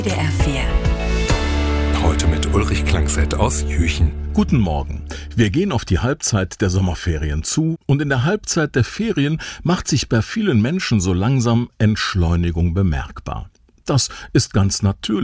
WDR 4. Heute mit Ulrich Klangset aus Jüchen. Guten Morgen. Wir gehen auf die Halbzeit der Sommerferien zu und in der Halbzeit der Ferien macht sich bei vielen Menschen so langsam Entschleunigung bemerkbar. Das ist ganz natürlich.